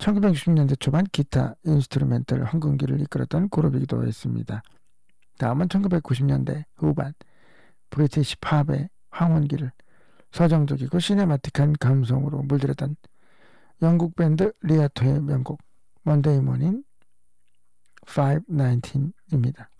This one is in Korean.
1960년대 초반 기타 인스트루멘털 황금기를 이끌었던 그룹이기도 했습니다. 다음은 1990년대 후반 브리티시 팝의 황혼기를 서정적이고 시네마틱한 감성으로 물들였던 영국 밴드 리아토의 명곡 먼데이 모닝 519입니다.